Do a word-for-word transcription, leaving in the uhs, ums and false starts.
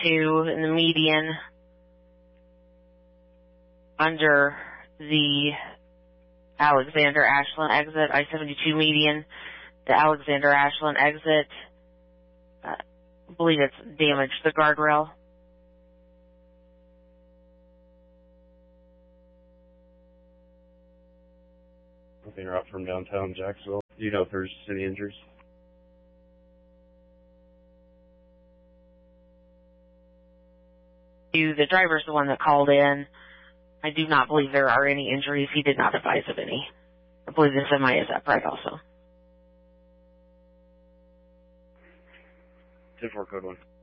seventy-two in the median under the Alexander Ashland exit, I seventy-two median, the Alexander Ashland exit. Uh, I believe it's damaged the guardrail. Nothing route from downtown Jacksonville. Do you know if there's any injuries? The driver's the one that called in. I do not believe there are any injuries. He did not advise of any. I believe the semi is upright also. ten four code one.